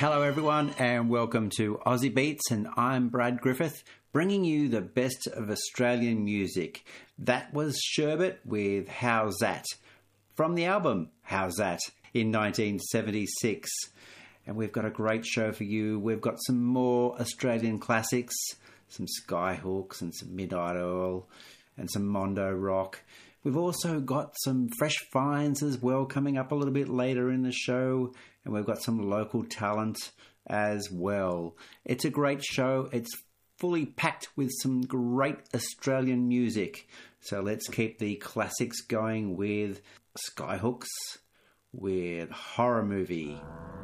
Hello everyone and welcome to Aussie Beats, and I'm Brad Griffith, bringing you the best of Australian music. That was Sherbet with How's That, from the album How's That in 1976. And we've got a great show for you. We've got some more Australian classics, some Skyhooks and some Mid-Idol and some Mondo Rock. We've also got some fresh finds as well coming up a little bit later in the show, and we've got some local talent as well. It's a great show. It's fully packed with some great Australian music. So let's keep the classics going with Skyhooks with Horror Movie.